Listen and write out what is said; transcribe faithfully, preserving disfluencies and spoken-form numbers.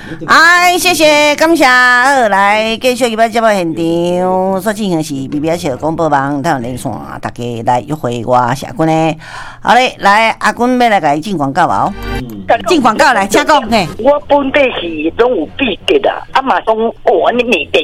哎，谢谢，感谢。好，来继续今摆节目现场所进行是 B B S 广播网台湾连线，大家来约会我社君呢。好嘞，来阿君要来甲伊进广告无？进广告来，请讲嘿。 我本地是拢有秘诀的，啊嘛讲哦，你内地